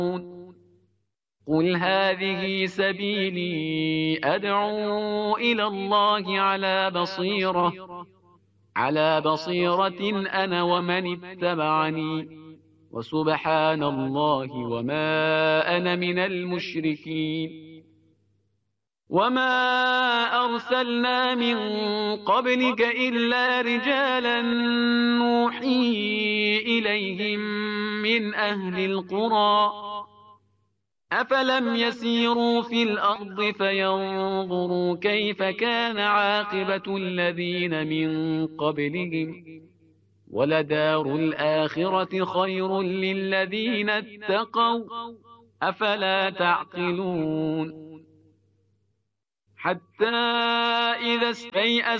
قل هذه سبيلي أدعو إلى الله على بصيرة أنا ومن اتبعني، وسبحان الله وما أنا من المشركين. وما أرسلنا من قبلك إلا رجالا نوحي إليهم من أهل القرى، أفلم يسيروا في الأرض فينظروا كيف كان عاقبة الذين من قبلهم، ولدار الآخرة خير للذين اتقوا، أفلا تعقلون. حتى إذا استيأس